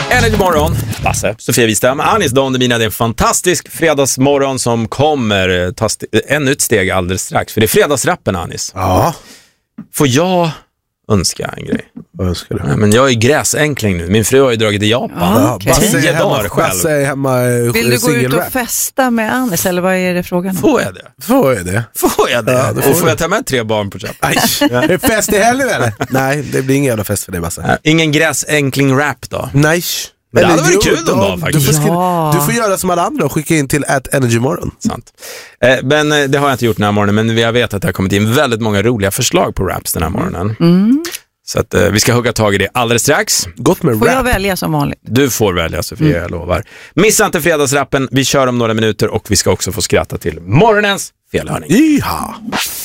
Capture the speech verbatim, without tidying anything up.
Energy morgon, Basse, Sofia Wistam, Anis Don Demina. Det är en fantastisk fredagsmorgon som kommer ta st- ännu ett steg alldeles strax. För det är fredagsrappen, Anis. Ja. Får jag önska en grej? Vad önskar du? Ja, men jag är gräsänkling nu. Min fru har ju dragit till Japan. Ja, okej. Basse Tio är dagar hemma, själv. Basse är hemma. Vill du gå ut och singelrap. festa med Anis, eller vad är det frågan om? Får jag det? Får jag det? Får jag det? Ja, det får och får du. jag ta med tre barn på köpet? Aj, är det fest i helgen eller? Nej, det blir ingen jävla fest för dig, Basse. Ja, ingen gräsänkling-rap då? Nej. Men det hade Eller varit jo, kul en ja, dag faktiskt. Du får, skriva, Ja. du får göra som alla andra och skicka in till at energymorgon. Sant. Eh, men eh, det har jag inte gjort den här morgonen. Men jag vet att det har kommit in väldigt många roliga förslag på raps den här morgonen. Mm. Så att, eh, vi ska hugga tag i det alldeles strax. Gott med Får rap. jag välja som vanligt? Du får välja, Sofia, Mm. jag lovar. Missa inte fredagsrappen. Vi kör om några minuter och vi ska också få skratta till morgonens felhörning. Iha.